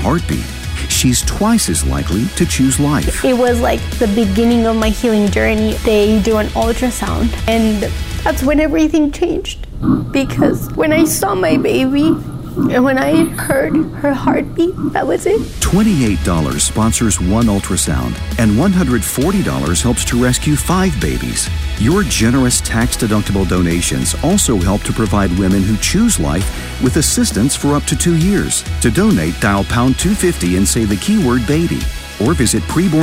heartbeat, she's twice as likely to choose life. It was like the beginning of my healing journey. They do an ultrasound, and that's when everything changed. Because when I saw my baby, and when I heard her heartbeat, that was it. $28 sponsors one ultrasound, and $140 helps to rescue 5 babies. Your generous tax-deductible donations also help to provide women who choose life with assistance for up to 2 years. To donate, dial pound 250 and say the keyword baby, or visit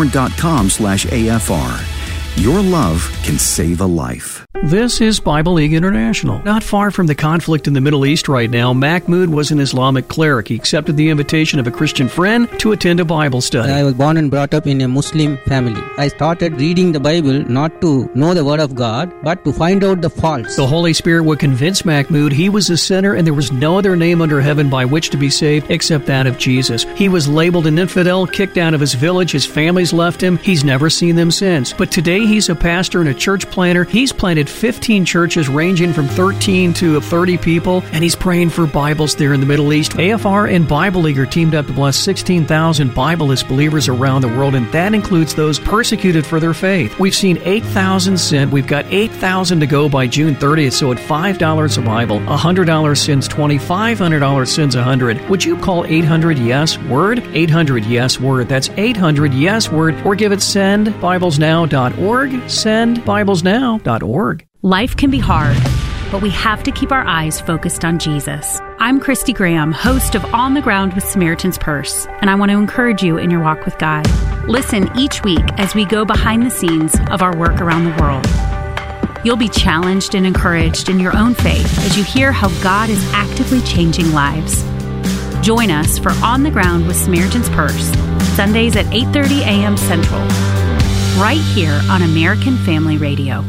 preborn.com/AFR. Your love can save a life. This is Bible League International. Not far from the conflict in the Middle East right now, Mahmoud was an Islamic cleric. He accepted the invitation of a Christian friend to attend a Bible study. I was born and brought up in a Muslim family. I started reading the Bible not to know the Word of God, but to find out the faults. The Holy Spirit would convince Mahmoud he was a sinner and there was no other name under heaven by which to be saved except that of Jesus. He was labeled an infidel, kicked out of his village, his family's left him. He's never seen them since. But today he's a pastor and a church planter. He's planted 15 churches ranging from 13 to 30 people, and he's praying for Bibles there in the Middle East. AFR and Bible League are teamed up to bless 16,000 Bibleless believers around the world, and that includes those persecuted for their faith. We've seen 8,000 sent. We've got 8,000 to go by June 30th, so at $5 a Bible, $100 sends 20, $500 sends 100. Would you call 800-YES-WORD? 800-YES-WORD. That's 800-YES-WORD, or give it sendbiblesnow.org, sendbiblesnow.org. Life can be hard, but we have to keep our eyes focused on Jesus. I'm Christy Graham, host of On the Ground with Samaritan's Purse, and I want to encourage you in your walk with God. Listen each week as we go behind the scenes of our work around the world. You'll be challenged and encouraged in your own faith as you hear how God is actively changing lives. Join us for On the Ground with Samaritan's Purse, Sundays at 8:30 a.m. Central, right here on American Family Radio.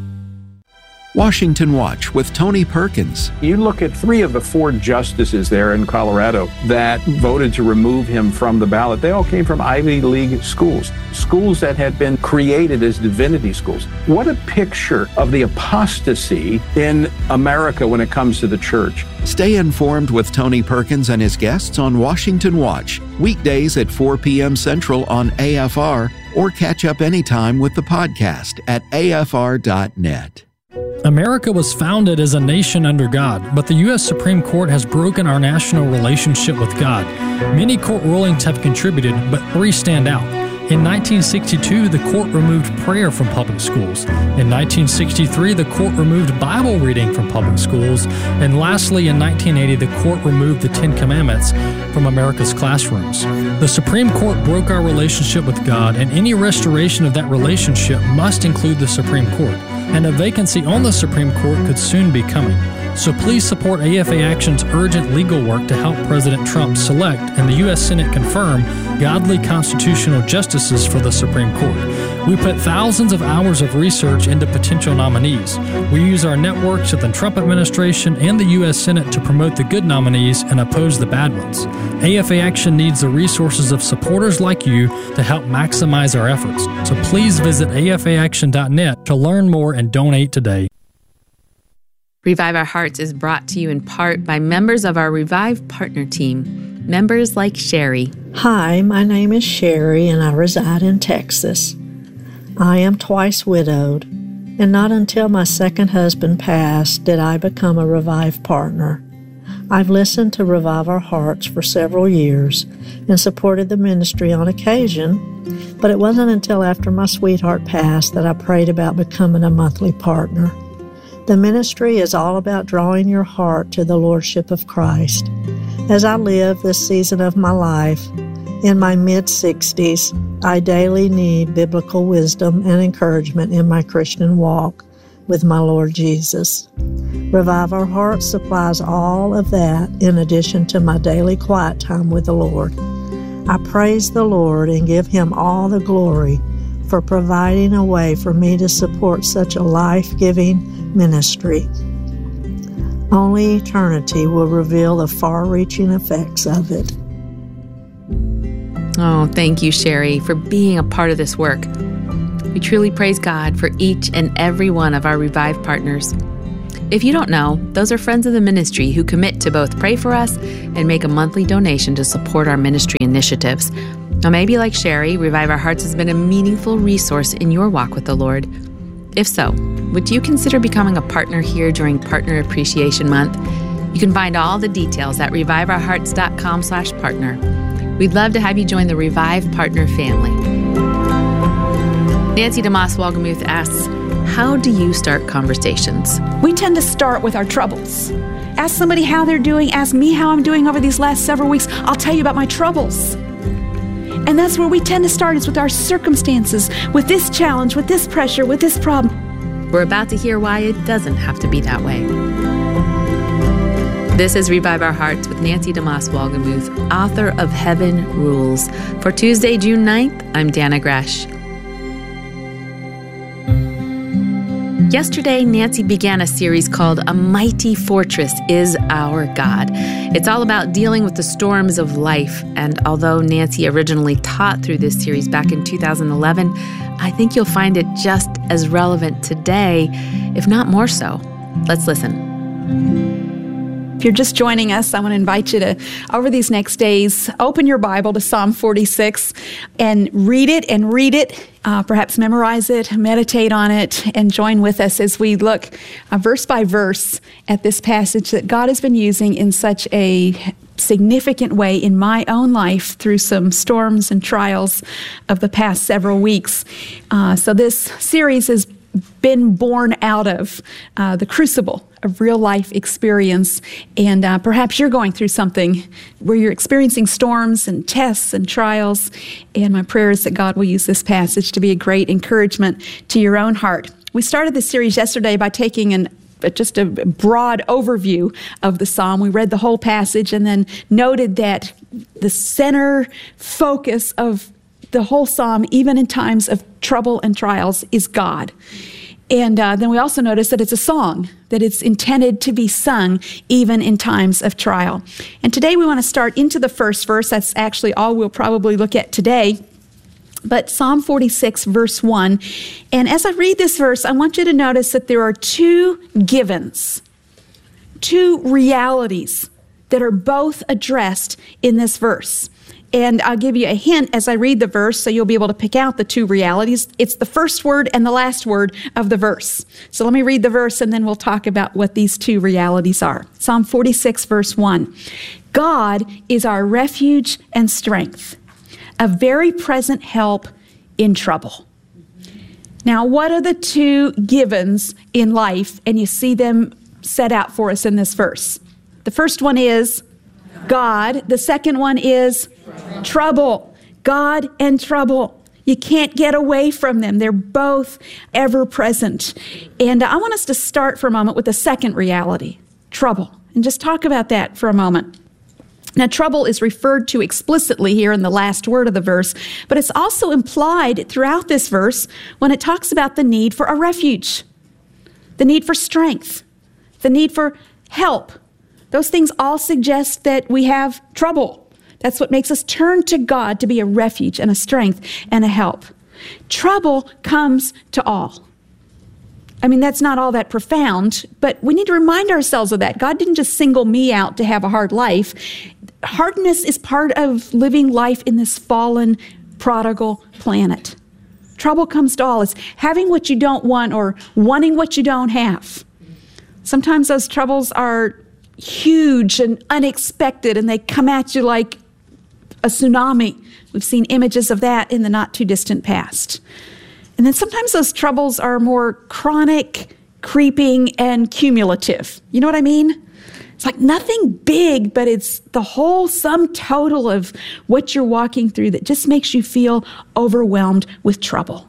Washington Watch with Tony Perkins. You look at 3 of the 4 justices there in Colorado that voted to remove him from the ballot. They all came from Ivy League schools, schools that had been created as divinity schools. What a picture of the apostasy in America when it comes to the church. Stay informed with Tony Perkins and his guests on Washington Watch, weekdays at 4 p.m. Central on AFR, or catch up anytime with the podcast at afr.net. America was founded as a nation under God, but the U.S. Supreme Court has broken our national relationship with God. Many court rulings have contributed, but 3 stand out. In 1962, the court removed prayer from public schools. In 1963, the court removed Bible reading from public schools. And lastly, in 1980, the court removed the 10 Commandments from America's classrooms. The Supreme Court broke our relationship with God, and any restoration of that relationship must include the Supreme Court. And a vacancy on the Supreme Court could soon be coming. So please support AFA Action's urgent legal work to help President Trump select and the U.S. Senate confirm godly constitutional justices for the Supreme Court. We put thousands of hours of research into potential nominees. We use our networks of the Trump administration and the U.S. Senate to promote the good nominees and oppose the bad ones. AFA Action needs the resources of supporters like you to help maximize our efforts. So please visit afaaction.net to learn more and donate today. Revive Our Hearts is brought to you in part by members of our Revive Partner Team, members like Sherry. Hi, my name is Sherry and I reside in Texas. I am twice widowed, and not until my second husband passed did I become a Revive partner. I've listened to Revive Our Hearts for several years and supported the ministry on occasion, but it wasn't until after my sweetheart passed that I prayed about becoming a monthly partner. The ministry is all about drawing your heart to the Lordship of Christ. As I live this season of my life, in my mid-60s, I daily need biblical wisdom and encouragement in my Christian walk with my Lord Jesus. Revive Our Hearts supplies all of that in addition to my daily quiet time with the Lord. I praise the Lord and give Him all the glory for providing a way for me to support such a life-giving ministry. Only eternity will reveal the far-reaching effects of it. Oh, thank you, Sherry, for being a part of this work. We truly praise God for each and every one of our Revive partners. If you don't know, those are friends of the ministry who commit to both pray for us and make a monthly donation to support our ministry initiatives. Now, maybe like Sherry, Revive Our Hearts has been a meaningful resource in your walk with the Lord. If so, would you consider becoming a partner here during Partner Appreciation Month? You can find all the details at reviveourhearts.com/partner. We'd love to have you join the Revive Partner family. Nancy DeMoss Wolgemuth asks, how do you start conversations? We tend to start with our troubles. Ask somebody how they're doing. Ask me how I'm doing over these last several weeks. I'll tell you about my troubles. And that's where we tend to start, is with our circumstances, with this challenge, with this pressure, with this problem. We're about to hear why it doesn't have to be that way. This is Revive Our Hearts with Nancy DeMoss Wolgemuth, author of Heaven Rules. For Tuesday, June 9th, I'm Dana Gresh. Yesterday, Nancy began a series called A Mighty Fortress is Our God. It's all about dealing with the storms of life. And although Nancy originally taught through this series back in 2011, I think you'll find it just as relevant today, if not more so. Let's listen. If you're just joining us, I want to invite you to, over these next days, open your Bible to Psalm 46 and read it, perhaps memorize it, meditate on it, and join with us as we look verse by verse at this passage that God has been using in such a significant way in my own life through some storms and trials of the past several weeks. So this series has been born out of the crucible of real life experience. And perhaps you're going through something where you're experiencing storms and tests and trials. And my prayer is that God will use this passage to be a great encouragement to your own heart. We started this series yesterday by taking just a broad overview of the psalm. We read the whole passage and then noted that the center focus of the whole psalm, even in times of trouble and trials, is God. And then we also noticed that it's a song, that it's intended to be sung even in times of trial. And today we want to start into the first verse. That's actually all we'll probably look at today. But Psalm 46, verse 1. And as I read this verse, I want you to notice that there are two givens, two realities that are both addressed in this verse. And I'll give you a hint as I read the verse so you'll be able to pick out the two realities. It's the first word and the last word of the verse. So let me read the verse and then we'll talk about what these two realities are. Psalm 46, verse 1. God is our refuge and strength, a very present help in trouble. Now, what are the two givens in life? And you see them set out for us in this verse. The first one is God. The second one is trouble. God and trouble. You can't get away from them. They're both ever present. And I want us to start for a moment with the second reality, trouble, and just talk about that for a moment. Now, trouble is referred to explicitly here in the last word of the verse, but it's also implied throughout this verse when it talks about the need for a refuge, the need for strength, the need for help. Those things all suggest that we have trouble. That's what makes us turn to God to be a refuge and a strength and a help. Trouble comes to all. I mean, that's not all that profound, but we need to remind ourselves of that. God didn't just single me out to have a hard life. Hardness is part of living life in this fallen, prodigal planet. Trouble comes to all. It's having what you don't want or wanting what you don't have. Sometimes those troubles are huge and unexpected, and they come at you like a tsunami. We've seen images of that in the not too distant past. And then sometimes those troubles are more chronic, creeping, and cumulative. You know what I mean? It's like nothing big, but it's the whole sum total of what you're walking through that just makes you feel overwhelmed with trouble.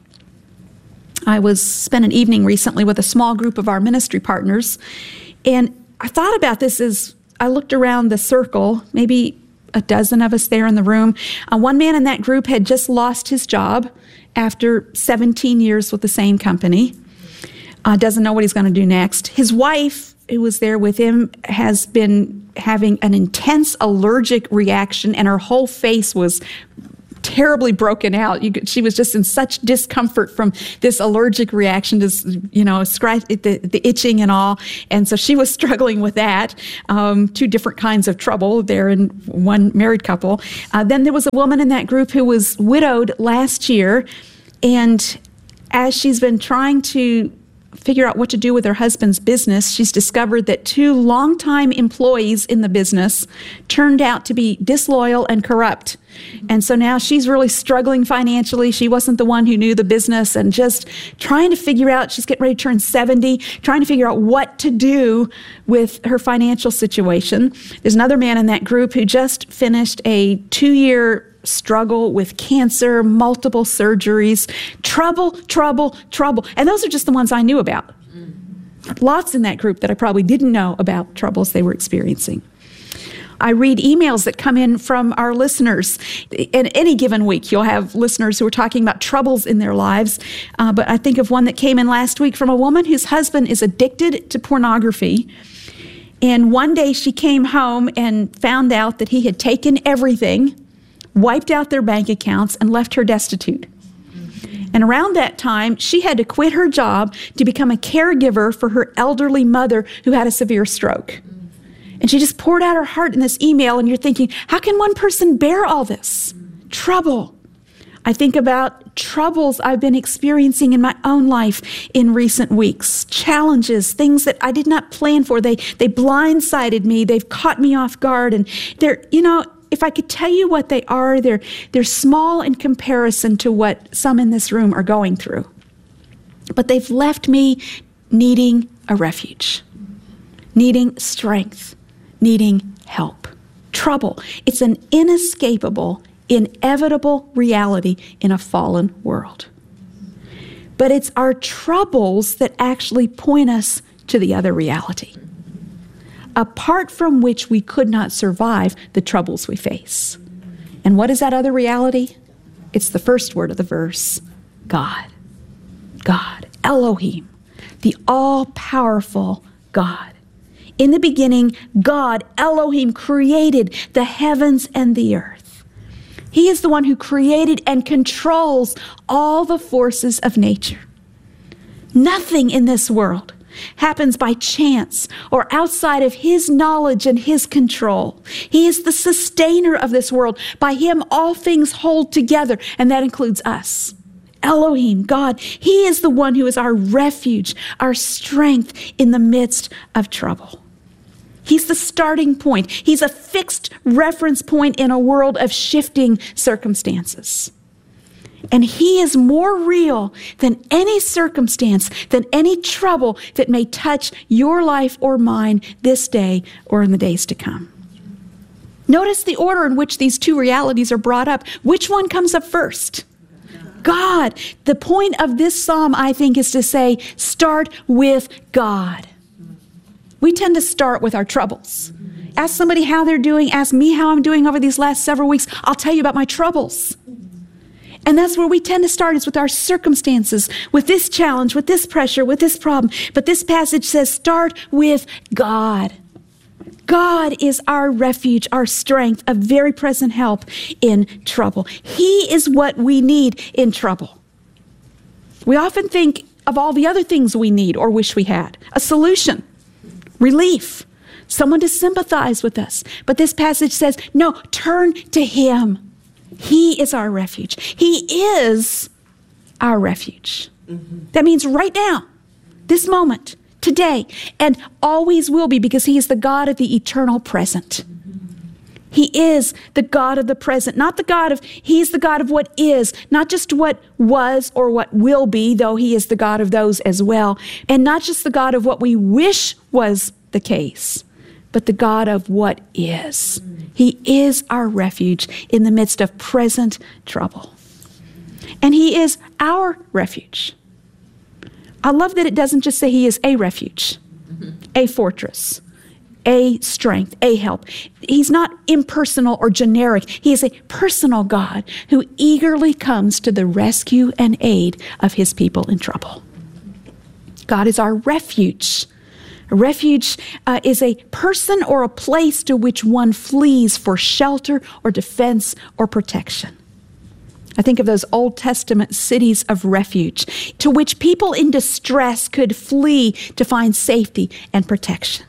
I spent an evening recently with a small group of our ministry partners, and I thought about this as I looked around the circle, maybe a dozen of us there in the room. One man in that group had just lost his job after 17 years with the same company. Doesn't know what he's going to do next. His wife, who was there with him, has been having an intense allergic reaction, and her whole face was terribly broken out. She was just in such discomfort from this allergic reaction to, the itching and all. And so she was struggling with that. Two different kinds of trouble there in one married couple. Then there was a woman in that group who was widowed last year. And as she's been trying to figure out what to do with her husband's business, she's discovered that 2 longtime employees in the business turned out to be disloyal and corrupt. And so now she's really struggling financially. She wasn't the one who knew the business, and just trying to figure out, she's getting ready to turn 70, trying to figure out what to do with her financial situation. There's another man in that group who just finished a 2-year struggle with cancer, multiple surgeries, trouble. And those are just the ones I knew about. Lots in that group that I probably didn't know about troubles they were experiencing. I read emails that come in from our listeners. In any given week, you'll have listeners who are talking about troubles in their lives. But I think of one that came in last week from a woman whose husband is addicted to pornography. And one day she came home and found out that he had taken everything, wiped out their bank accounts, and left her destitute. And around that time, she had to quit her job to become a caregiver for her elderly mother who had a severe stroke. And she just poured out her heart in this email, and you're thinking, how can one person bear all this? Trouble. I think about troubles I've been experiencing in my own life in recent weeks. Challenges, things that I did not plan for. They blindsided me. They've caught me off guard. And they're, if I could tell you what they are, they're small in comparison to what some in this room are going through. But they've left me needing a refuge, needing strength, needing help. Trouble. It's an inescapable, inevitable reality in a fallen world. But it's our troubles that actually point us to the other reality, apart from which we could not survive the troubles we face. And what is that other reality? It's the first word of the verse, God. God, Elohim, the all-powerful God. In the beginning, God, Elohim, created the heavens and the earth. He is the one who created and controls all the forces of nature. Nothing in this world happens by chance or outside of His knowledge and His control. He is the sustainer of this world. By Him, all things hold together, and that includes us. Elohim, God, He is the one who is our refuge, our strength in the midst of trouble. He's the starting point. He's a fixed reference point in a world of shifting circumstances. And He is more real than any circumstance, than any trouble that may touch your life or mine this day or in the days to come. Notice the order in which these two realities are brought up. Which one comes up first? God. The point of this psalm, I think, is to say, start with God. We tend to start with our troubles. Ask somebody how they're doing. Ask me how I'm doing over these last several weeks. I'll tell you about my troubles. And that's where we tend to start, is with our circumstances, with this challenge, with this pressure, with this problem. But this passage says, start with God. God is our refuge, our strength, a very present help in trouble. He is what we need in trouble. We often think of all the other things we need or wish we had. A solution, relief, someone to sympathize with us. But this passage says, no, turn to Him. He is our refuge. He is our refuge. That means right now, this moment, today, and always will be, because He is the God of the eternal present. He is the God of the present, not the God of, He's the God of what is, not just what was or what will be, though He is the God of those as well, and not just the God of what we wish was the case, but the God of what is. He is our refuge in the midst of present trouble. And He is our refuge. I love that it doesn't just say He is a refuge, a fortress, a strength, a help. He's not impersonal or generic. He is a personal God who eagerly comes to the rescue and aid of His people in trouble. God is our refuge. A refuge is a person or a place to which one flees for shelter or defense or protection. I think of those Old Testament cities of refuge to which people in distress could flee to find safety and protection.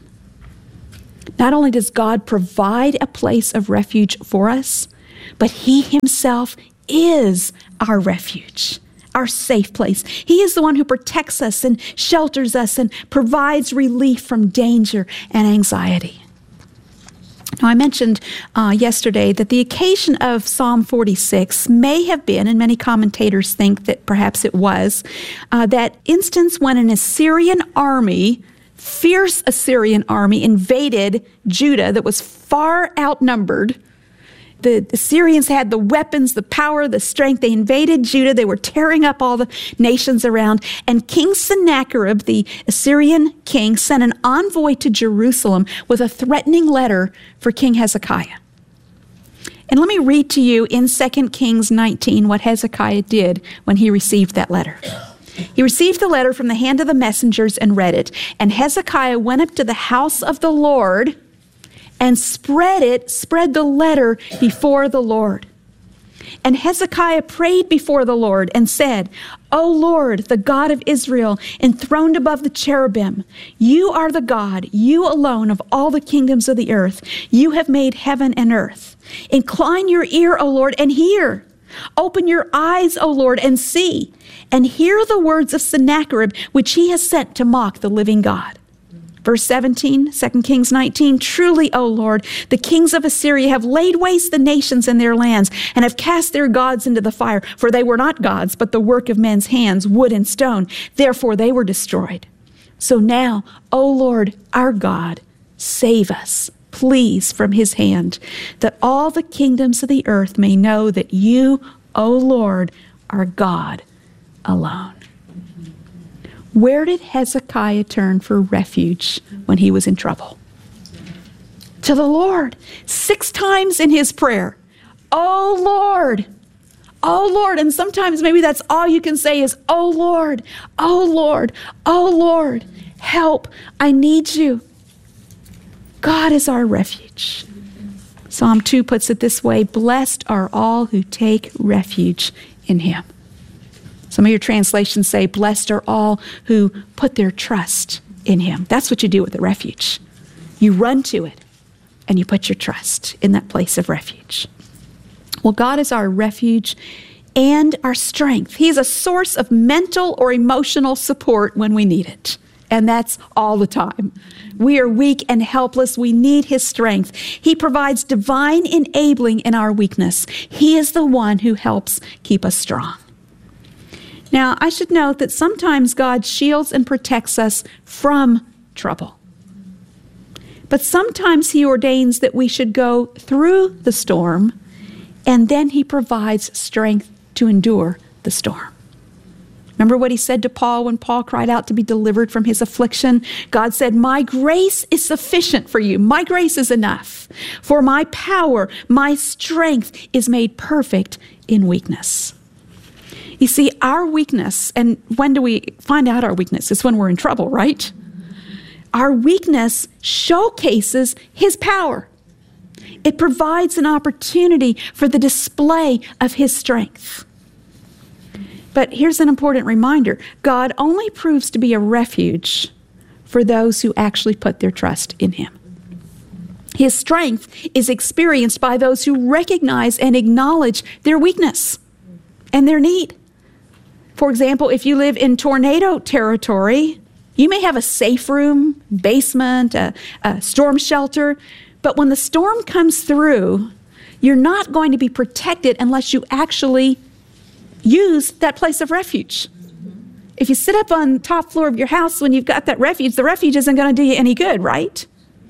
Not only does God provide a place of refuge for us, but He Himself is our refuge, our safe place. He is the one who protects us and shelters us and provides relief from danger and anxiety. Now, I mentioned yesterday that the occasion of Psalm 46 may have been, and many commentators think that perhaps it was, that instance when an Assyrian army, fierce Assyrian army, invaded Judah that was far outnumbered. The Assyrians had the weapons, the power, the strength. They invaded Judah. They were tearing up all the nations around. And King Sennacherib, the Assyrian king, sent an envoy to Jerusalem with a threatening letter for King Hezekiah. And let me read to you in 2 Kings 19 what Hezekiah did when he received that letter. He received the letter from the hand of the messengers and read it. And Hezekiah went up to the house of the Lord and spread the letter before the Lord. And Hezekiah prayed before the Lord and said, O Lord, the God of Israel, enthroned above the cherubim, you are the God, you alone of all the kingdoms of the earth. You have made heaven and earth. Incline your ear, O Lord, and hear. Open your eyes, O Lord, and see, and hear the words of Sennacherib, which he has sent to mock the living God. Verse 17, 2 Kings 19, truly, O Lord, the kings of Assyria have laid waste the nations and their lands, and have cast their gods into the fire, for they were not gods, but the work of men's hands, wood and stone. Therefore they were destroyed. So now, O Lord, our God, save us, please, from his hand, that all the kingdoms of the earth may know that you, O Lord, are God alone. Where did Hezekiah turn for refuge when he was in trouble? To the Lord. 6 times in his prayer. Oh Lord. Oh Lord. And sometimes maybe that's all you can say is, oh Lord. Oh Lord. Oh Lord. Help. I need you. God is our refuge. Psalm 2 puts it this way, blessed are all who take refuge in him. Some of your translations say, blessed are all who put their trust in him. That's what you do with the refuge. You run to it and you put your trust in that place of refuge. Well, God is our refuge and our strength. He is a source of mental or emotional support when we need it. And that's all the time. We are weak and helpless. We need his strength. He provides divine enabling in our weakness. He is the one who helps keep us strong. Now, I should note that sometimes God shields and protects us from trouble. But sometimes he ordains that we should go through the storm, and then he provides strength to endure the storm. Remember what he said to Paul when Paul cried out to be delivered from his affliction? God said, my grace is sufficient for you. My grace is enough. For my power, my strength is made perfect in weakness. You see, our weakness, and when do we find out our weakness? It's when we're in trouble, right? Our weakness showcases his power. It provides an opportunity for the display of his strength. But here's an important reminder. God only proves to be a refuge for those who actually put their trust in him. His strength is experienced by those who recognize and acknowledge their weakness and their need. For example, if you live in tornado territory, you may have a safe room, basement, a storm shelter, but when the storm comes through, you're not going to be protected unless you actually use that place of refuge. If you sit up on the top floor of your house when you've got that refuge, the refuge isn't going to do you any good, right?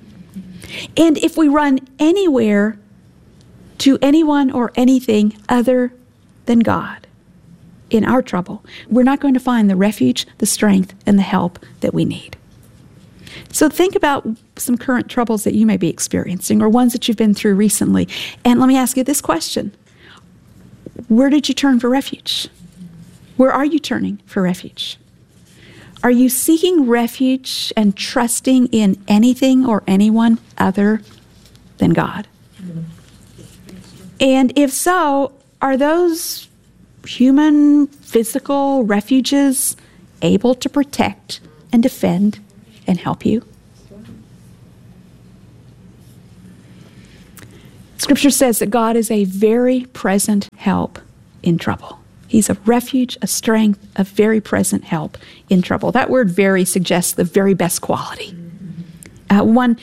And if we run anywhere to anyone or anything other than God in our trouble, we're not going to find the refuge, the strength, and the help that we need. So think about some current troubles that you may be experiencing or ones that you've been through recently. And let me ask you this question. Where did you turn for refuge? Where are you turning for refuge? Are you seeking refuge and trusting in anything or anyone other than God? And if so, are those human, physical refuges able to protect and defend and help you? Scripture says that God is a very present help in trouble. He's a refuge, a strength, a very present help in trouble. That word very suggests the very best quality. One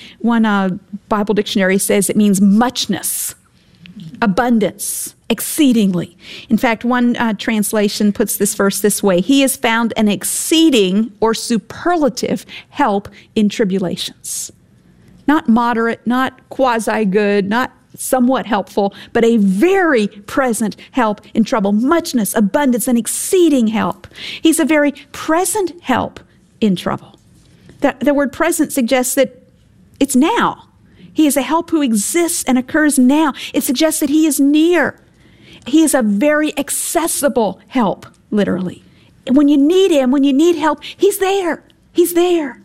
Bible dictionary says it means muchness, abundance, exceedingly. In fact, one translation puts this verse this way: He has found an exceeding or superlative help in tribulations. Not moderate, not quasi-good, not somewhat helpful, but a very present help in trouble. Muchness, abundance, and exceeding help. He's a very present help in trouble. The word present suggests that it's now. He is a help who exists and occurs now. It suggests that He is near. He is a very accessible help, literally. When you need Him, when you need help, He's there. He's there.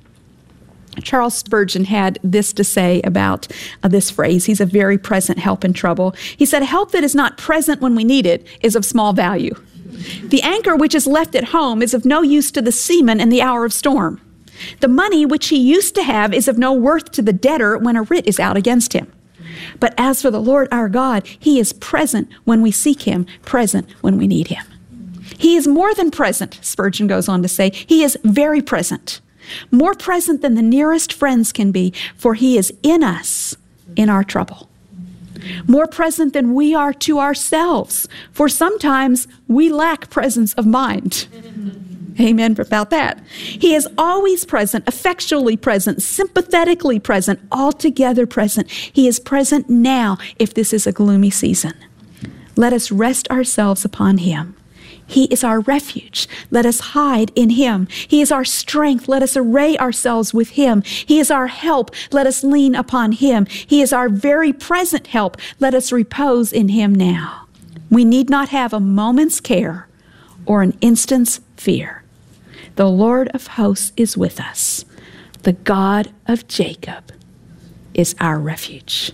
Charles Spurgeon had this to say about this phrase: He's a very present help in trouble. He said, "Help that is not present when we need it is of small value. The anchor which is left at home is of no use to the seaman in the hour of storm. The money which he used to have is of no worth to the debtor when a writ is out against him. But as for the Lord our God, He is present when we seek Him, present when we need Him." He is more than present, Spurgeon goes on to say. He is very present. More present than the nearest friends can be, for He is in us in our trouble. More present than we are to ourselves, for sometimes we lack presence of mind. Amen about that. He is always present, effectually present, sympathetically present, altogether present. He is present now if this is a gloomy season. Let us rest ourselves upon Him. He is our refuge. Let us hide in Him. He is our strength. Let us array ourselves with Him. He is our help. Let us lean upon Him. He is our very present help. Let us repose in Him now. We need not have a moment's care or an instant's fear. The Lord of hosts is with us. The God of Jacob is our refuge.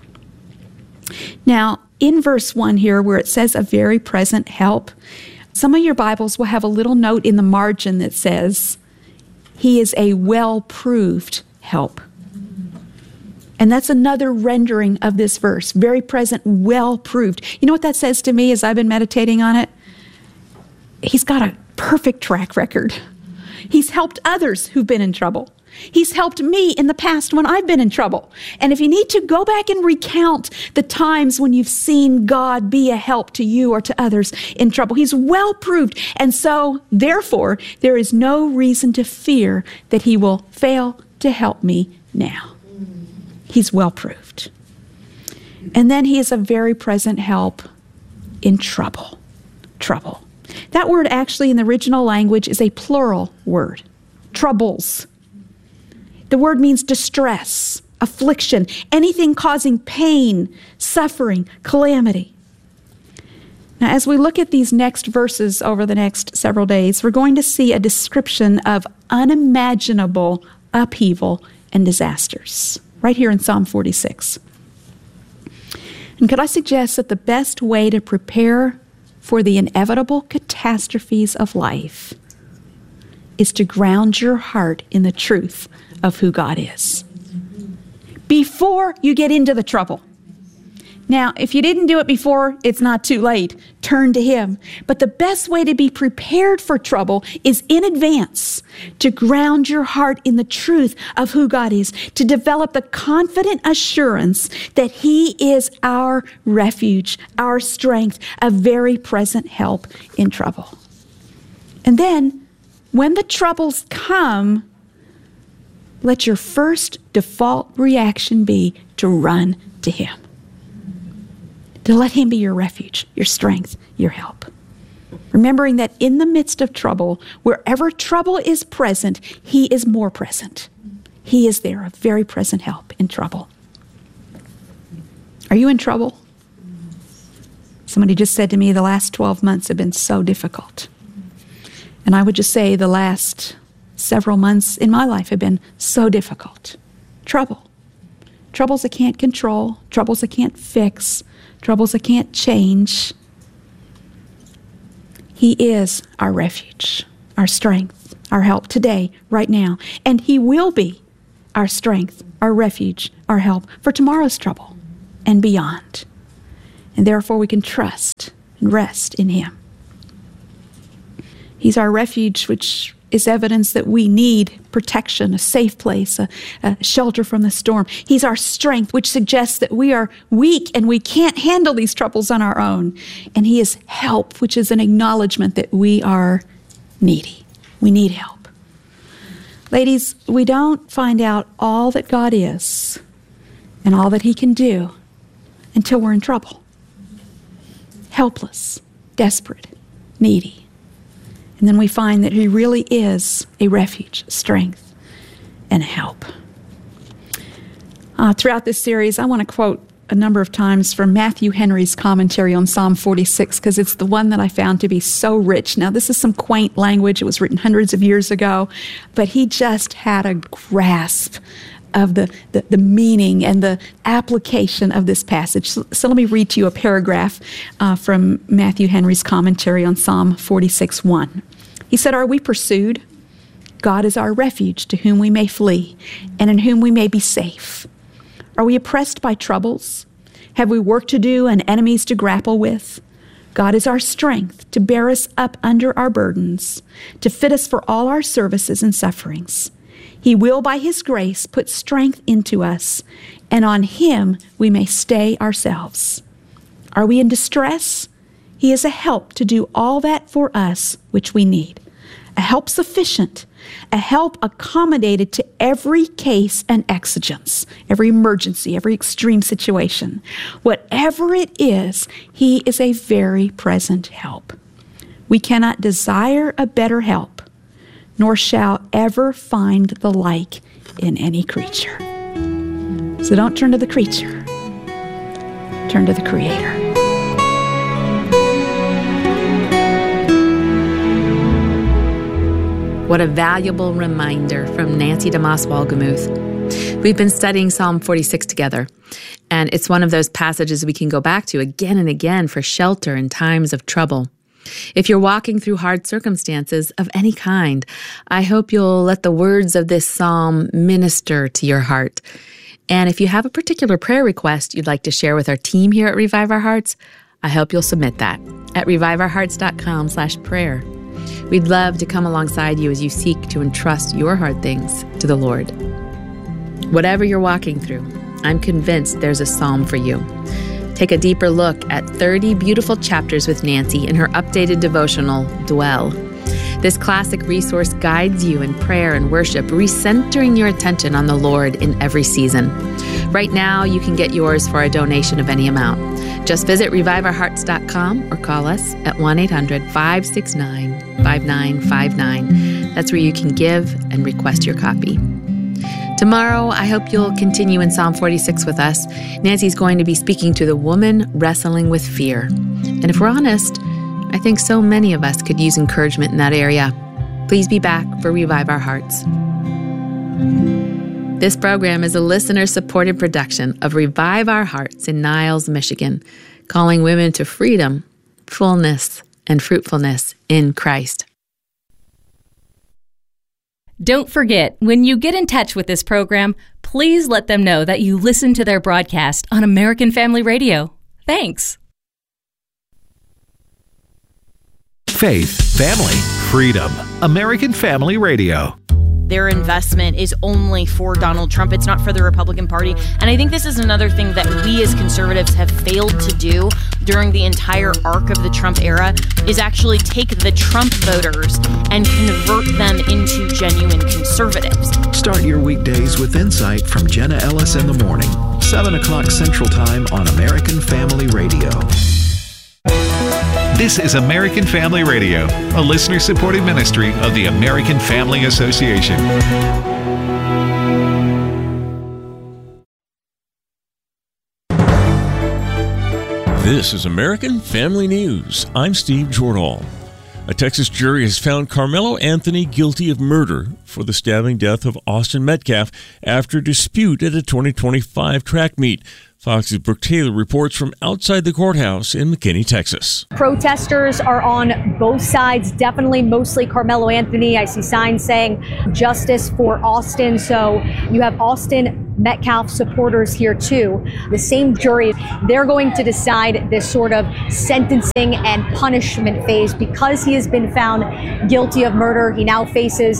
Now, in verse 1 here, where it says a very present help, some of your Bibles will have a little note in the margin that says, He is a well-proved help. And that's another rendering of this verse. Very present, well-proved. You know what that says to me as I've been meditating on it? He's got a perfect track record. He's helped others who've been in trouble. He's helped me in the past when I've been in trouble. And if you need to, go back and recount the times when you've seen God be a help to you or to others in trouble. He's well proved. And so, therefore, there is no reason to fear that He will fail to help me now. He's well proved. And then He is a very present help in trouble. Trouble. That word actually in the original language is a plural word. Troubles. The word means distress, affliction, anything causing pain, suffering, calamity. Now, as we look at these next verses over the next several days, we're going to see a description of unimaginable upheaval and disasters, right here in Psalm 46. And could I suggest that the best way to prepare for the inevitable catastrophes of life is to ground your heart in the truth of who God is before you get into the trouble. Now, if you didn't do it before, it's not too late. Turn to Him. But the best way to be prepared for trouble is in advance, to ground your heart in the truth of who God is, to develop the confident assurance that He is our refuge, our strength, a very present help in trouble. And then, when the troubles come, let your first default reaction be to run to Him. To let Him be your refuge, your strength, your help. Remembering that in the midst of trouble, wherever trouble is present, He is more present. He is there, a very present help in trouble. Are you in trouble? Somebody just said to me, the last 12 months have been so difficult. And I would just say the last several months in my life have been so difficult. Trouble. Troubles I can't control. Troubles I can't fix. Troubles I can't change. He is our refuge, our strength, our help today, right now. And He will be our strength, our refuge, our help for tomorrow's trouble and beyond. And therefore we can trust and rest in Him. He's our refuge, which is evidence that we need protection, a safe place, a shelter from the storm. He's our strength, which suggests that we are weak and we can't handle these troubles on our own. And He is help, which is an acknowledgement that we are needy. We need help. Ladies, we don't find out all that God is and all that He can do until we're in trouble. Helpless, desperate, needy. And then we find that He really is a refuge, strength, and help. Throughout this series, I want to quote a number of times from Matthew Henry's commentary on Psalm 46, because it's the one that I found to be so rich. Now, this is some quaint language. It was written hundreds of years ago, but he just had a grasp of the meaning and the application of this passage. So let me read to you a paragraph from Matthew Henry's commentary on Psalm 46:1. He said, "Are we pursued? God is our refuge to whom we may flee and in whom we may be safe. Are we oppressed by troubles? Have we work to do and enemies to grapple with? God is our strength to bear us up under our burdens, to fit us for all our services and sufferings. He will, by His grace, put strength into us, and on Him we may stay ourselves. Are we in distress? He is a help to do all that for us which we need. A help sufficient, a help accommodated to every case and exigence, every emergency, every extreme situation. Whatever it is, He is a very present help. We cannot desire a better help, nor shall ever find the like in any creature." So don't turn to the creature. Turn to the Creator. What a valuable reminder from Nancy DeMoss Wolgemuth. We've been studying Psalm 46 together, and it's one of those passages we can go back to again and again for shelter in times of trouble. If you're walking through hard circumstances of any kind, I hope you'll let the words of this psalm minister to your heart. And if you have a particular prayer request you'd like to share with our team here at Revive Our Hearts, I hope you'll submit that at reviveourhearts.com/prayer. We'd love to come alongside you as you seek to entrust your hard things to the Lord. Whatever you're walking through, I'm convinced there's a psalm for you. Take a deeper look at 30 beautiful chapters with Nancy in her updated devotional, Dwell. This classic resource guides you in prayer and worship, recentering your attention on the Lord in every season. Right now, you can get yours for a donation of any amount. Just visit reviveourhearts.com or call us at 1-800-569-5959. That's where you can give and request your copy. Tomorrow, I hope you'll continue in Psalm 46 with us. Nancy's going to be speaking to the woman wrestling with fear. And if we're honest, I think so many of us could use encouragement in that area. Please be back for Revive Our Hearts. This program is a listener-supported production of Revive Our Hearts in Niles, Michigan, calling women to freedom, fullness, and fruitfulness in Christ. Don't forget, when you get in touch with this program, please let them know that you listen to their broadcast on American Family Radio. Thanks. Faith, family, freedom. American Family Radio. Their investment is only for Donald Trump. It's not for the Republican Party. And I think this is another thing that we as conservatives have failed to do during the entire arc of the Trump era is actually take the Trump voters and convert them into genuine conservatives. Start your weekdays with insight from Jenna Ellis in the morning, 7 o'clock Central Time on American Family Radio. This is American Family Radio, a listener-supported ministry of the American Family Association. This is American Family News. I'm Steve Jordahl. A Texas jury has found Carmelo Anthony guilty of murder for the stabbing death of Austin Metcalf after a dispute at a 2025 track meet. Fox's Brooke Taylor reports from outside the courthouse in McKinney, Texas. Protesters are on both sides, definitely mostly Carmelo Anthony. I see signs saying justice for Austin. So you have Austin Metcalf supporters here too. The same jury, they're going to decide this sort of sentencing and punishment phase because he has been found guilty of murder. He now faces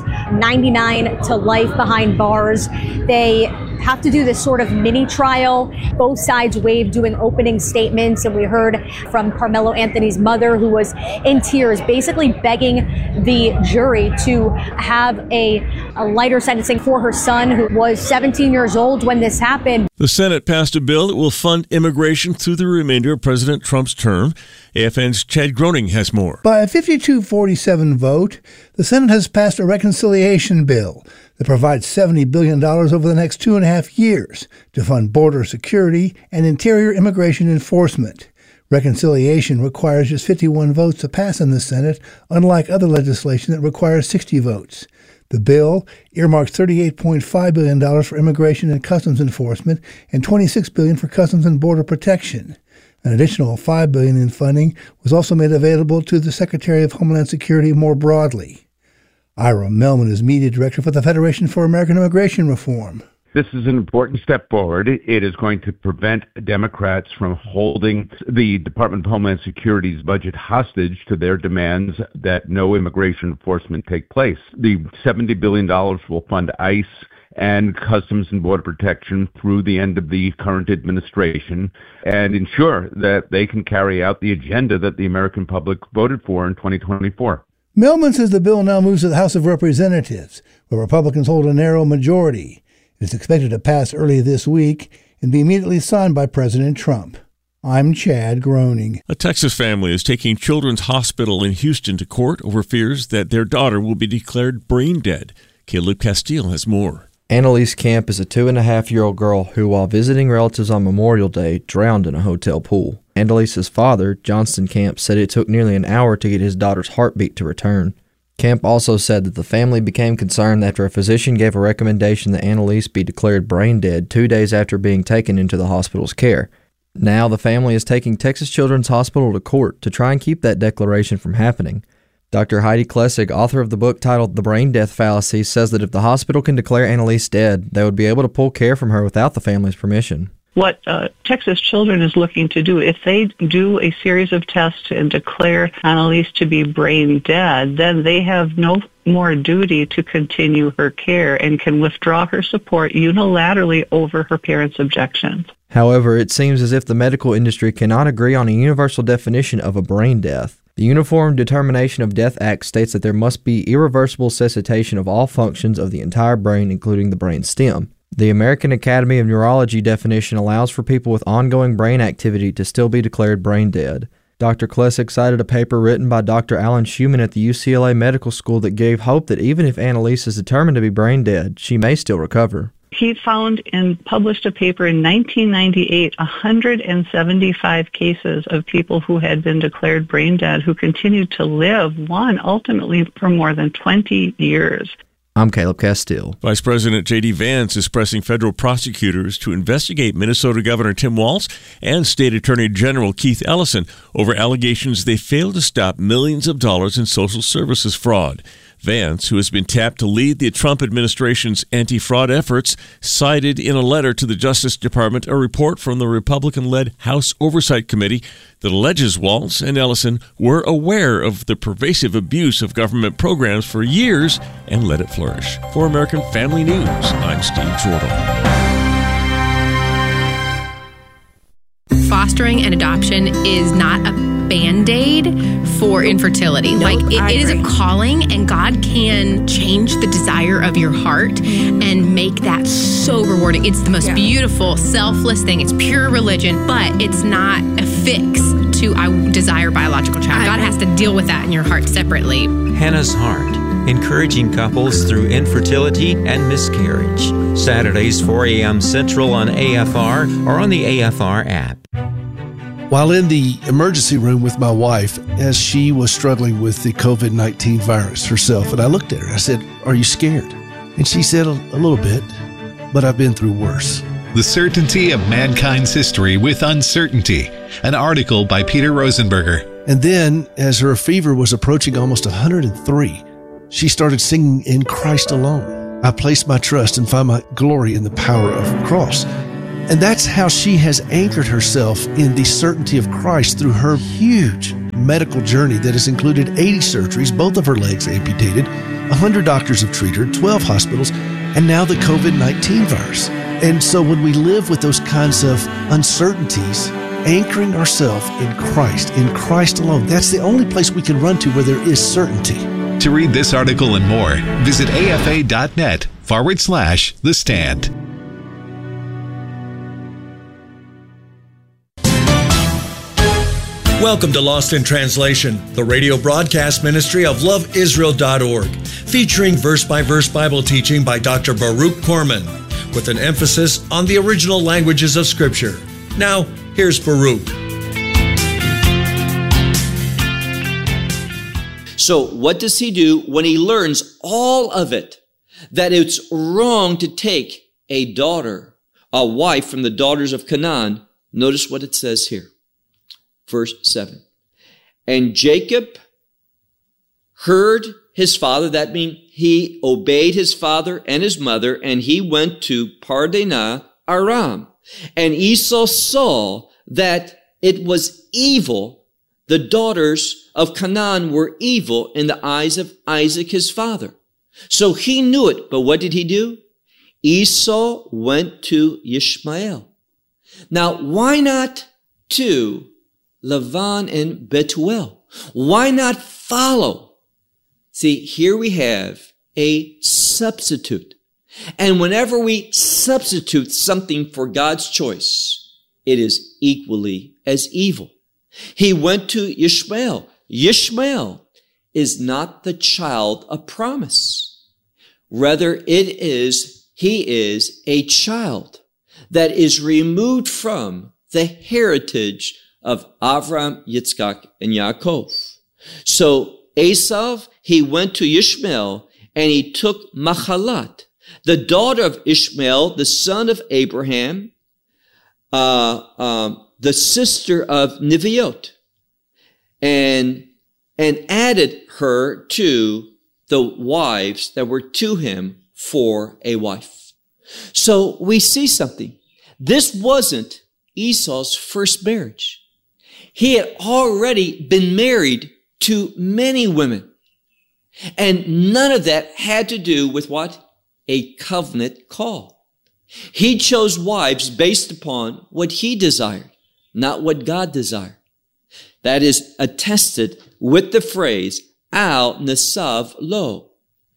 99 to life behind bars. They have to do this sort of mini trial. Both sides waived doing opening statements, and we heard from Carmelo Anthony's mother, who was in tears, basically begging the jury to have a lighter sentencing for her son, who was 17 years old when this happened. The Senate passed a bill that will fund immigration through the remainder of President Trump's term. AFN's Chad Groening has more. By a 52-47 vote, the Senate has passed a reconciliation bill that provides $70 billion over the next 2.5 years to fund border security and interior immigration enforcement. Reconciliation requires just 51 votes to pass in the Senate, unlike other legislation that requires 60 votes. The bill earmarks $38.5 billion for immigration and customs enforcement and $26 billion for customs and border protection. An additional $5 billion in funding was also made available to the Secretary of Homeland Security more broadly. Ira Melman is Media Director for the Federation for American Immigration Reform. This is an important step forward. It is going to prevent Democrats from holding the Department of Homeland Security's budget hostage to their demands that no immigration enforcement take place. The $70 billion will fund ICE and Customs and Border Protection through the end of the current administration and ensure that they can carry out the agenda that the American public voted for in 2024. Melman says the bill now moves to the House of Representatives, where Republicans hold a narrow majority. It is expected to pass early this week and be immediately signed by President Trump. I'm Chad Groening. A Texas family is taking Children's Hospital in Houston to court over fears that their daughter will be declared brain dead. Caleb Castile has more. Annalise Camp is a 2.5-year-old girl who, while visiting relatives on Memorial Day, drowned in a hotel pool. Annalise's father, Johnston Camp, said it took nearly an hour to get his daughter's heartbeat to return. Camp also said that the family became concerned after a physician gave a recommendation that Annalise be declared brain dead 2 days after being taken into the hospital's care. Now the family is taking Texas Children's Hospital to court to try and keep that declaration from happening. Dr. Heidi Klessig, author of the book titled The Brain Death Fallacy, says that if the hospital can declare Annalise dead, they would be able to pull care from her without the family's permission. What Texas Children is looking to do, if they do a series of tests and declare Annalise to be brain dead, then they have no more duty to continue her care and can withdraw her support unilaterally over her parents' objections. However, it seems as if the medical industry cannot agree on a universal definition of a brain death. The Uniform Determination of Death Act states that there must be irreversible cessation of all functions of the entire brain, including the brain stem. The American Academy of Neurology definition allows for people with ongoing brain activity to still be declared brain dead. Dr. Klessig cited a paper written by Dr. Alan Schumann at the UCLA Medical School that gave hope that even if Annalise is determined to be brain dead, she may still recover. He found and published a paper in 1998, 175 cases of people who had been declared brain dead who continued to live, one ultimately for more than 20 years. I'm Caleb Castile. Vice President J.D. Vance is pressing federal prosecutors to investigate Minnesota Governor Tim Walz and State Attorney General Keith Ellison over allegations they failed to stop millions of dollars in social services fraud. Vance, who has been tapped to lead the Trump administration's anti-fraud efforts, cited in a letter to the Justice Department a report from the Republican-led House Oversight Committee that alleges Walz and Ellison were aware of the pervasive abuse of government programs for years and let it flourish. For American Family News, I'm Steve Jordan. Fostering and adoption is not a Band-Aid for infertility. It is a calling, and God can change the desire of your heart and make that so rewarding. It's the most beautiful, selfless thing. It's pure religion, but it's not a fix to I desire biological child. God has to deal with that in your heart separately. Hannah's Heart, encouraging couples through infertility and miscarriage. Saturdays, 4 a.m. Central on AFR or on the AFR app. While in the emergency room with my wife, as she was struggling with the COVID-19 virus herself, and I looked at her, I said, "Are you scared?" And she said, "A little bit, but I've been through worse." The Certainty of Mankind's History with Uncertainty, an article by Peter Rosenberger. And then, as her fever was approaching almost 103, she started singing "In Christ Alone. I place my trust and find my glory in the power of the cross." And that's how she has anchored herself in the certainty of Christ through her huge medical journey that has included 80 surgeries, both of her legs amputated, 100 doctors have treated her, 12 hospitals, and now the COVID-19 virus. And so when we live with those kinds of uncertainties, anchoring ourselves in Christ alone, that's the only place we can run to where there is certainty. To read this article and more, visit afa.net/The Stand. Welcome to Lost in Translation, the radio broadcast ministry of loveisrael.org, featuring verse-by-verse Bible teaching by Dr. Baruch Korman, with an emphasis on the original languages of Scripture. Now, here's Baruch. So what does he do when he learns all of it? That it's wrong to take a wife from the daughters of Canaan. Notice what it says here. Verse 7. And Jacob heard his father, that means he obeyed his father and his mother, and he went to Pardenah Aram. And Esau saw that it was evil. The daughters of Canaan were evil in the eyes of Isaac his father. So he knew it, but what did he do? Esau went to Ishmael. Now, why not to Lavan and Bethuel? Why not follow? See, here we have a substitute. And whenever we substitute something for God's choice, it is equally as evil. He went to Ishmael. Ishmael is not the child of promise. Rather, he is a child that is removed from the heritage of Avram, Yitzchak, and Yaakov. So Esau, he went to Ishmael and he took Mahalat, the daughter of Ishmael, the son of Abraham, the sister of Neviot, and added her to the wives that were to him for a wife. So we see something. This wasn't Esau's first marriage. He had already been married to many women. And none of that had to do with what? A covenant call. He chose wives based upon what he desired, not what God desired. That is attested with the phrase, Al Nasav Lo.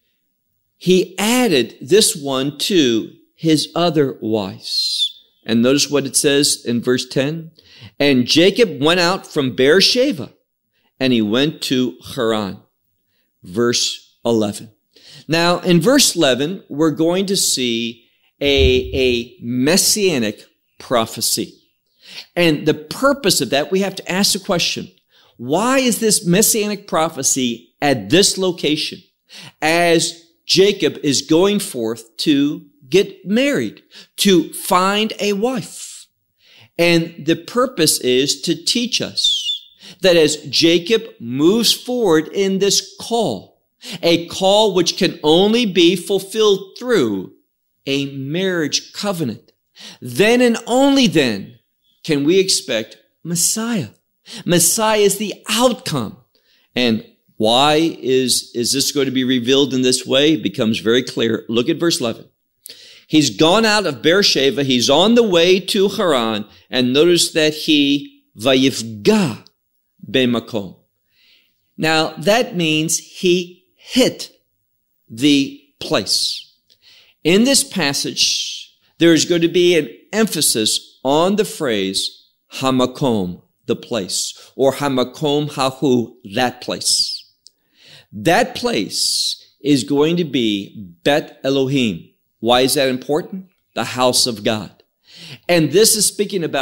He added this one to his other wives. And notice what it says in verse 10. And Jacob went out from Beersheba, and he went to Haran. Verse 11. Now, in verse 11, we're going to see a messianic prophecy. And the purpose of that, we have to ask the question, why is this messianic prophecy at this location as Jacob is going forth to get married, to find a wife? And the purpose is to teach us that as Jacob moves forward in this call, a call which can only be fulfilled through a marriage covenant, then and only then can we expect Messiah. Messiah is the outcome. And why is this going to be revealed in this way? It becomes very clear. Look at verse 11. He's gone out of Beersheba. He's on the way to Haran. And notice that he vayifga b'makom. Now, that means he hit the place. In this passage, there is going to be an emphasis on the phrase hamakom, the place, or hamakom hahu, that place. That place is going to be Bet Elohim. Why is that important? The house of God. And this is speaking about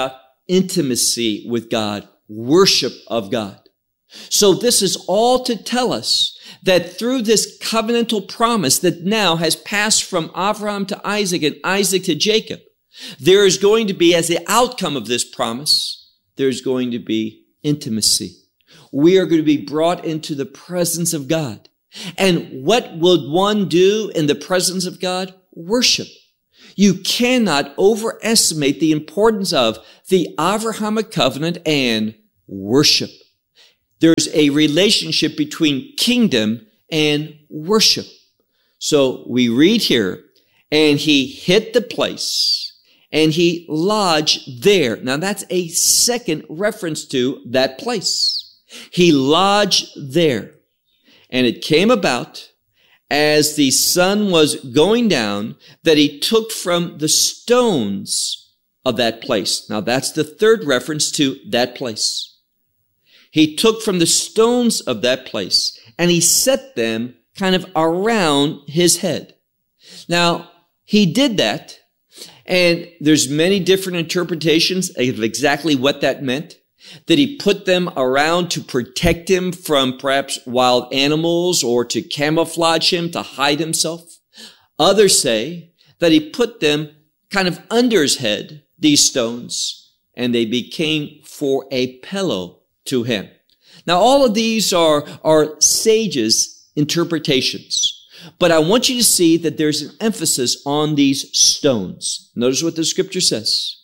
intimacy with God, worship of God. So this is all to tell us that through this covenantal promise that now has passed from Abraham to Isaac and Isaac to Jacob, there is going to be, as the outcome of this promise, there's going to be intimacy. We are going to be brought into the presence of God. And what will one do in the presence of God? Worship. You cannot overestimate the importance of the Abrahamic covenant and worship. There's a relationship between kingdom and worship. So we read here, and he hit the place, and he lodged there. Now that's a second reference to that place. He lodged there. And it came about, as the sun was going down, that he took from the stones of that place. Now that's the third reference to that place. He took from the stones of that place, and he set them kind of around his head. Now, he did that, and there's many different interpretations of exactly what that meant. That he put them around to protect him from perhaps wild animals, or to camouflage him, to hide himself. Others say that he put them kind of under his head, these stones, and they became for a pillow to him. Now, all of these are sages' interpretations, but I want you to see that there's an emphasis on these stones. Notice what the scripture says.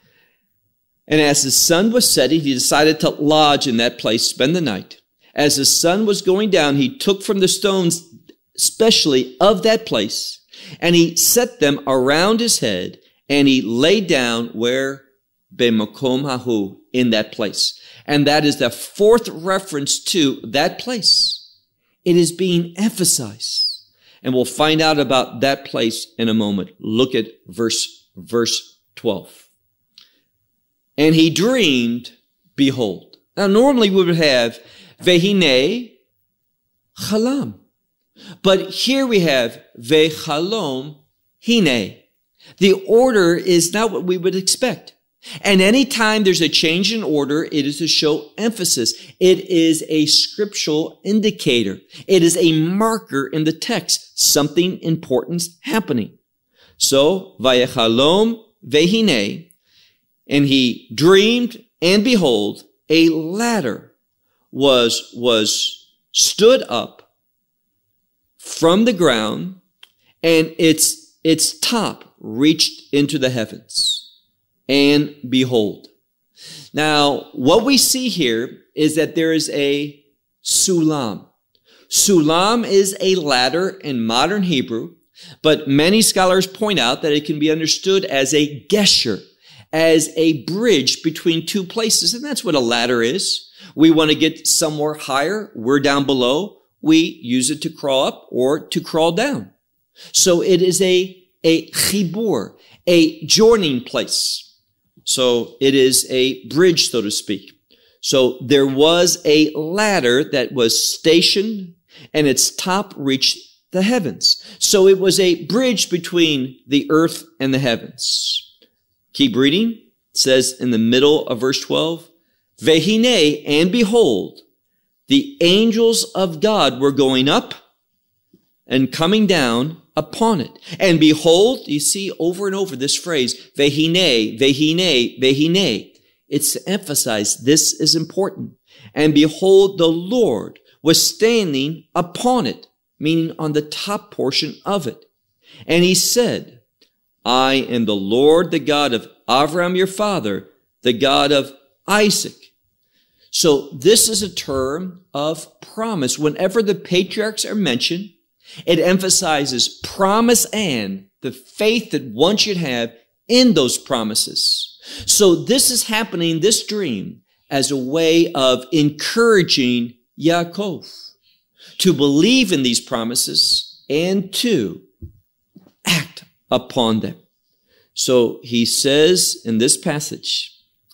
And as the sun was setting, he decided to lodge in that place, spend the night. As the sun was going down, he took from the stones, especially of that place, and he set them around his head, and he lay down where? B'makom hahu, in that place. And that is the fourth reference to that place. It is being emphasized. And we'll find out about that place in a moment. Look at verse 12. And he dreamed, behold. Now normally we would have vehine chalam. But here we have vechalom hine. The order is not what we would expect. And anytime there's a change in order, it is to show emphasis. It is a scriptural indicator. It is a marker in the text. Something important's happening. So, vayechalom vehine, and he dreamed, and behold, a ladder was stood up from the ground, and its top reached into the heavens. And behold. Now, what we see here is that there is a sulam. Sulam is a ladder in modern Hebrew, but many scholars point out that it can be understood as a gesher, as a bridge between two places. And that's what a ladder is. We want to get somewhere higher. We're down below. We use it to crawl up or to crawl down. So it is a chibur, a joining place. So it is a bridge, so to speak. So there was a ladder that was stationed, and its top reached the heavens. So it was a bridge between the earth and the heavens. Keep reading. It says in the middle of verse 12, Vehine, and behold, the angels of God were going up and coming down upon it. And behold, you see over and over this phrase, vehine, vehine, vehine. It's to emphasize this is important. And behold, the Lord was standing upon it, meaning on the top portion of it. And he said, I am the Lord, the God of Abraham, your father, the God of Isaac. So this is a term of promise. Whenever the patriarchs are mentioned, it emphasizes promise and the faith that one should have in those promises. So this is happening, this dream, as a way of encouraging Yaakov to believe in these promises and to act upon them. So he says in this passage,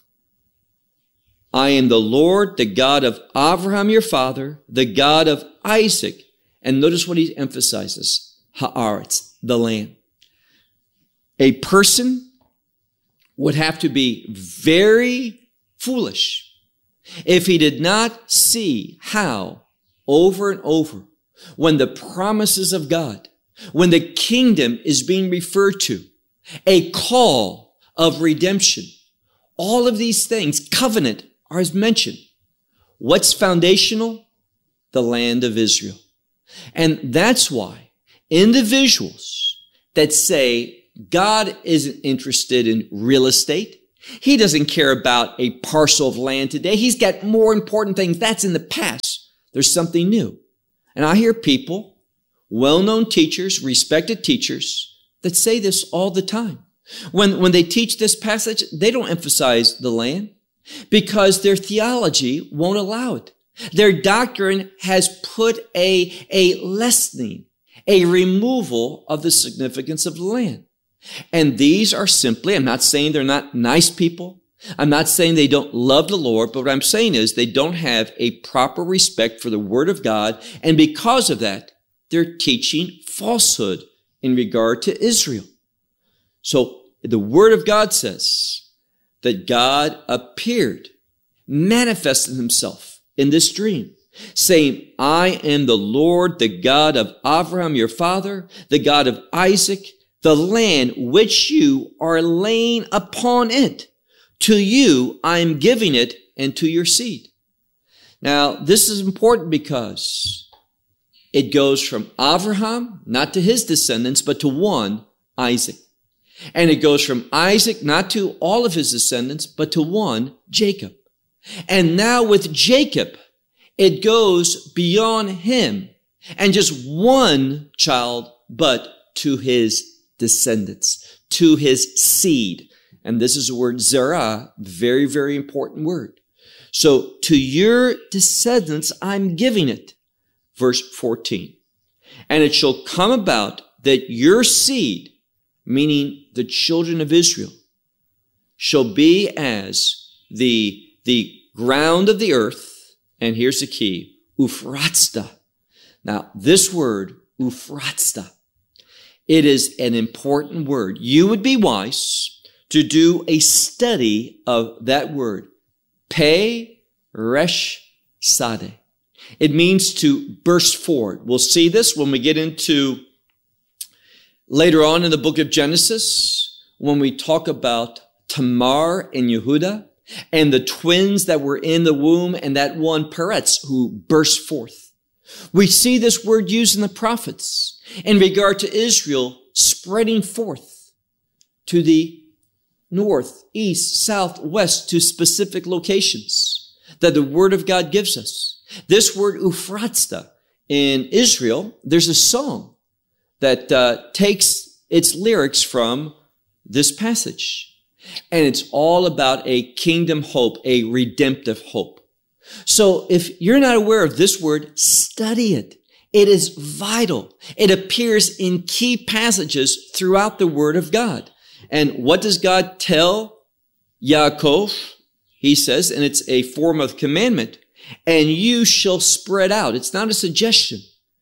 I am the Lord, the God of Abraham, your father, the God of Isaac. And notice what he emphasizes, haaretz, the land. A person would have to be very foolish if he did not see how, over and over, when the promises of God, when the kingdom is being referred to, a call of redemption, all of these things, covenant, are as mentioned. What's foundational? The land of Israel. And that's why individuals that say God isn't interested in real estate, he doesn't care about a parcel of land today, he's got more important things, that's in the past. There's something new. And I hear people, well-known teachers, respected teachers, that say this all the time. When they teach this passage, they don't emphasize the land because their theology won't allow it. Their doctrine has put a lessening, a removal of the significance of the land. And these are simply, I'm not saying they're not nice people. I'm not saying they don't love the Lord, but what I'm saying is they don't have a proper respect for the Word of God. And because of that, they're teaching falsehood in regard to Israel. So the Word of God says that God appeared, manifested himself in this dream, saying, I am the Lord, the God of Abraham, your father, the God of Isaac, the land which you are laying upon it. To you I am giving it and to your seed. Now, this is important because it goes from Abraham, not to his descendants, but to one, Isaac. And it goes from Isaac, not to all of his descendants, but to one, Jacob. And now with Jacob, it goes beyond him and just one child, but to his descendants, to his seed. And this is the word zerah, very, very important word. So to your descendants, I'm giving it. Verse 14. And it shall come about that your seed, meaning the children of Israel, shall be as the ground of the earth. And here's the key, Uphratzda. Now, this word, Uphratzda, it is an important word. You would be wise to do a study of that word, Pe Resh Sade. It means to burst forward. We'll see this when we get into later on in the book of Genesis, when we talk about Tamar and Yehuda and the twins that were in the womb and that one Peretz who burst forth. We see this word used in the prophets in regard to Israel spreading forth to the north, east, south, west, to specific locations that the Word of God gives us. This word Uphratzda in Israel, there's a song that takes its lyrics from this passage. And it's all about a kingdom hope, a redemptive hope. So if you're not aware of this word, study it. It is vital. It appears in key passages throughout the Word of God. And what does God tell Yaakov? He says, and it's a form of commandment, and you shall spread out. It's not a suggestion.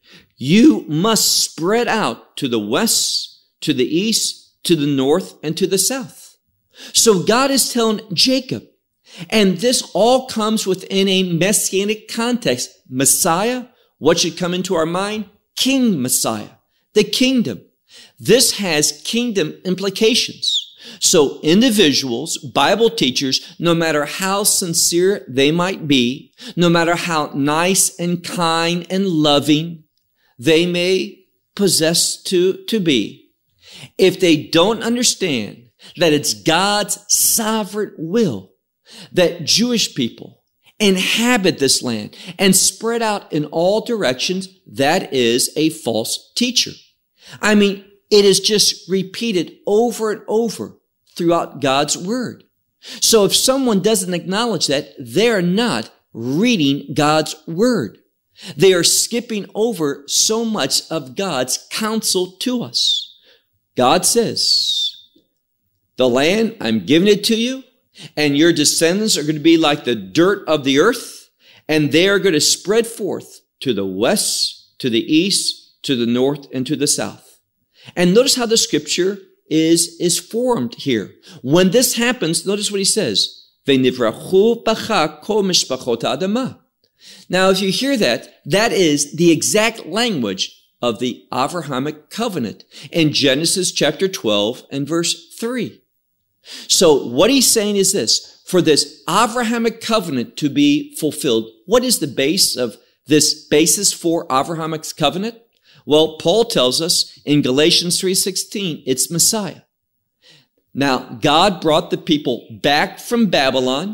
You must spread out to the west, to the east, to the north, and to the south. So God is telling Jacob, and this all comes within a messianic context. Messiah, what should come into our mind? King Messiah, the kingdom. This has kingdom implications. So individuals, Bible teachers, no matter how sincere they might be, no matter how nice and kind and loving they may possess to be, if they don't understand that it's God's sovereign will that Jewish people inhabit this land and spread out in all directions, that is a false teacher. I mean, it is just repeated over and over throughout God's Word. So if someone doesn't acknowledge that, they're not reading God's Word. They are skipping over so much of God's counsel to us. God says, the land, I'm giving it to you, and your descendants are going to be like the dirt of the earth, and they are going to spread forth to the west, to the east, to the north, and to the south. And notice how the scripture is formed here. When this happens, notice what he says. V'nivrachu b'cha kol mishpachot ha'adamah. Now, if you hear that, that is the exact language of the Avrahamic covenant in Genesis chapter 12 and verse 3. So what he's saying is this: for this Avrahamic covenant to be fulfilled, what is the base of this basis for Abrahamic's covenant? Well, Paul tells us in Galatians 3:16, it's Messiah. Now, God brought the people back from Babylon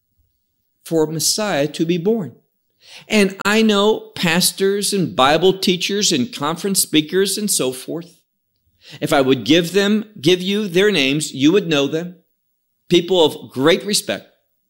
for Messiah to be born. And I know pastors and Bible teachers and conference speakers and so forth. If I would give you their names, you would know them. People of great respect.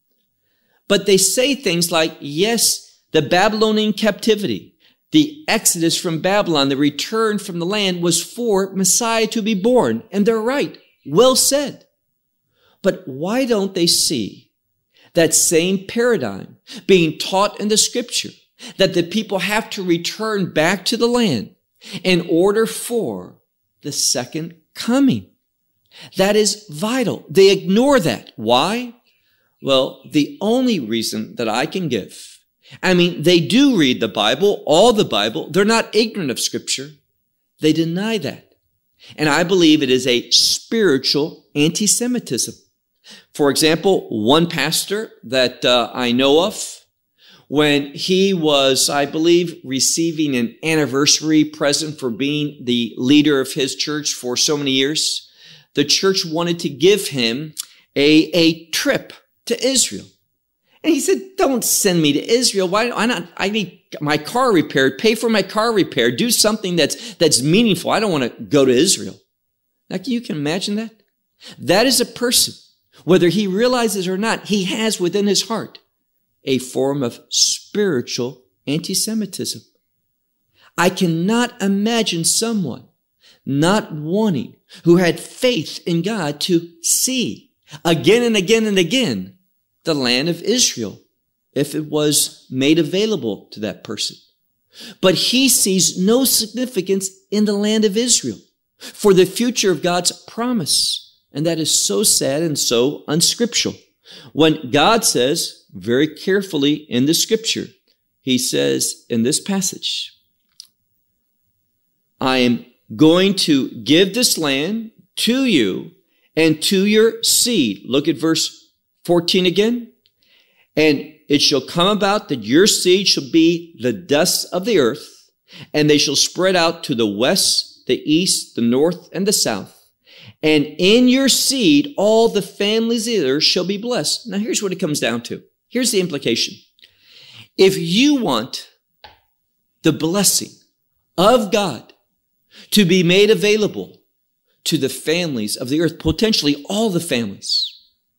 But they say things like, yes, the Babylonian captivity, the exodus from Babylon, the return from the land was for Messiah to be born. And they're right. Well said. But why don't they see that same paradigm being taught in the scripture, that the people have to return back to the land in order for the second coming? That is vital. They ignore that. Why? Well, the only reason that I can give, they do read the Bible, all the Bible. They're not ignorant of scripture. They deny that. And I believe it is a spiritual anti-Semitism. For example, one pastor that I know of, when he was, I believe, receiving an anniversary present for being the leader of his church for so many years, the church wanted to give him a trip to Israel. And he said, don't send me to Israel. Why not? I need my car repaired. Pay for my car repair. Do something that's meaningful. I don't want to go to Israel. Now, you can imagine that? That is a person, whether he realizes or not, he has within his heart a form of spiritual anti-Semitism. I cannot imagine someone not wanting, who had faith in God, to see again and again and again the land of Israel if it was made available to that person. But he sees no significance in the land of Israel for the future of God's promise. And that is so sad and so unscriptural. When God says very carefully in the scripture, he says in this passage, I am going to give this land to you and to your seed. Look at verse 14 again. And it shall come about that your seed shall be the dust of the earth, and they shall spread out to the west, the east, the north, and the south. And in your seed, all the families of the earth shall be blessed. Now, here's what it comes down to. Here's the implication. If you want the blessing of God to be made available to the families of the earth, potentially all the families,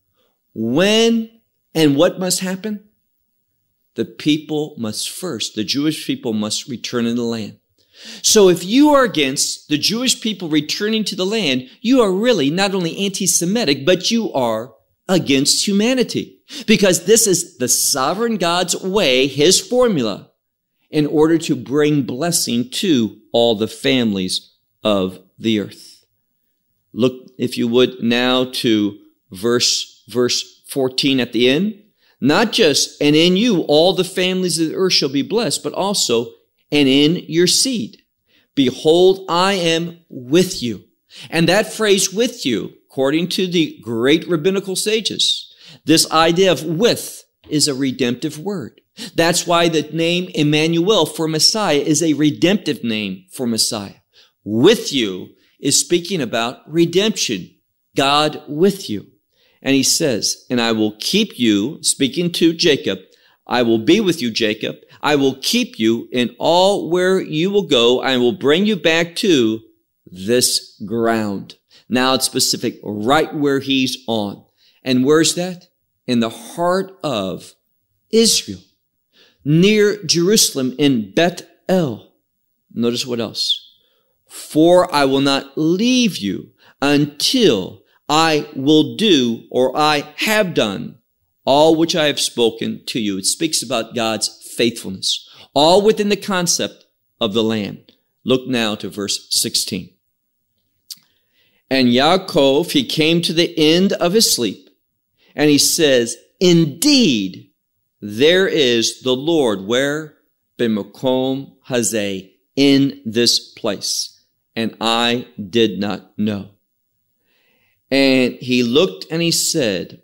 when and what must happen? The people must first, the Jewish people must return in the land. So if you are against the Jewish people returning to the land, you are really not only anti-Semitic, but you are against humanity. Because this is the sovereign God's way, his formula, in order to bring blessing to all the families of the earth. Look, if you would, now to verse 14 at the end. Not just, and in you all the families of the earth shall be blessed, but also, and in your seed. Behold, I am with you. And that phrase with you, according to the great rabbinical sages, this idea of with is a redemptive word. That's why the name Emmanuel for Messiah is a redemptive name for Messiah. With you is speaking about redemption, God with you. And he says, and I will keep you, speaking to Jacob, I will be with you, Jacob. I will keep you in all where you will go. I will bring you back to this ground. Now it's specific, right where he's on. And where's that? In the heart of Israel, near Jerusalem, in Beth-el. Notice what else? For I will not leave you until I will do, or I have done, all which I have spoken to you. It speaks about God's faithfulness, all within the concept of the land. Look now to verse 16. And Yaakov, he came to the end of his sleep, and he says, indeed, there is the Lord, where? B'makom hazeh, in this place. And I did not know. And he looked and he said,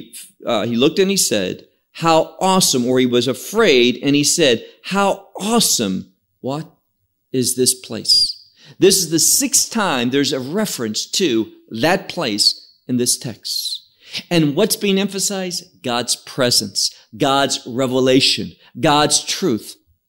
how awesome, or he was afraid, and he said, how awesome, what is this place? This is the 6th time there's a reference to that place in this text. And what's being emphasized? God's presence, God's revelation, God's truth.